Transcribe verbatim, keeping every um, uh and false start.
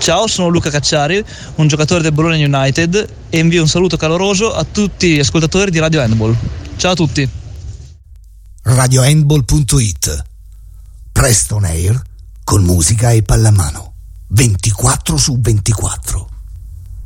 Ciao, sono Luca Cacciari, un giocatore del Bologna United, e invio un saluto caloroso a tutti gli ascoltatori di Radio Handball. Ciao a tutti. radio handball punto it. Presto on air con musica e pallamano ventiquattro su ventiquattro.